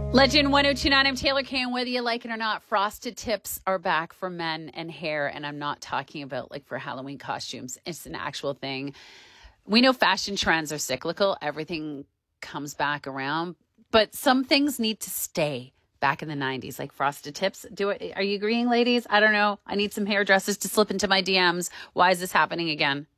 Legend 1029, I'm Taylor Kay, and whether you like it or not, frosted tips are back for men and hair. And I'm not talking about like for Halloween costumes. It's an actual thing. We know fashion trends are cyclical. Everything comes back around, but some things need to stay back in the 90s, like frosted tips. Are you agreeing, ladies? I don't know. I need some hairdressers to slip into my DMs. Why is this happening again?